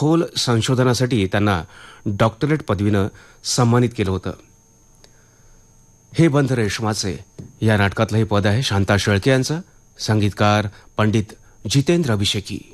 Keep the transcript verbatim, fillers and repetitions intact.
खोल संशोधनासाठी त्यांना डॉक्टरेट पदवीनं सन्मानित केलं होतं. हे बंध रेशमाचे या नाटकातलं हे पद आहे शांता शेळके यांचं. संगीतकार पंडित जितेंद्र अभिषेकी.